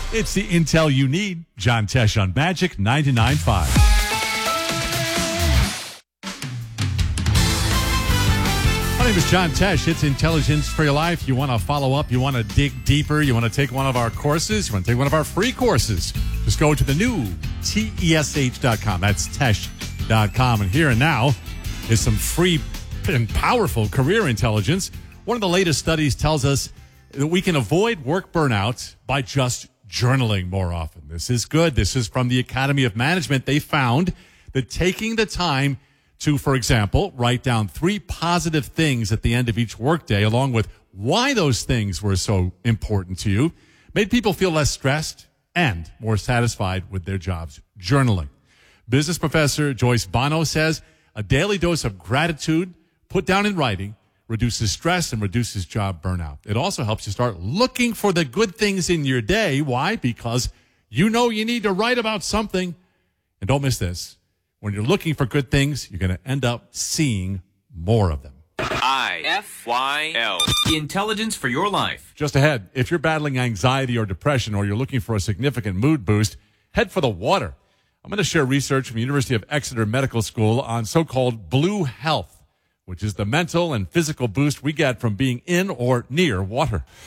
It's the intel you need. John Tesh on Magic 99.5. My name is John Tesh. It's Intelligence for Your Life. You want to follow up, you want to dig deeper, you want to take one of our courses, you want to take one of our free courses. Just go to the new TESH.com. That's Tesh.com. And here and now is some free and powerful career intelligence. One of the latest studies tells us that we can avoid work burnout by just journaling more often. This is good. This is from the Academy of Management. They found that taking the time to, for example, write down 3 positive things at the end of each workday, along with why those things were so important to you, made people feel less stressed and more satisfied with their jobs. Journaling. Business professor Joyce Bono says a daily dose of gratitude put down in writing reduces stress and reduces job burnout. It also helps you start looking for the good things in your day. Why? Because you know you need to write about something. And don't miss this. When you're looking for good things, you're going to end up seeing more of them. IFYL. Intelligence for your life. Just ahead, if you're battling anxiety or depression or you're looking for a significant mood boost, head for the water. I'm going to share research from the University of Exeter Medical School on so-called blue health, which is the mental and physical boost we get from being in or near water.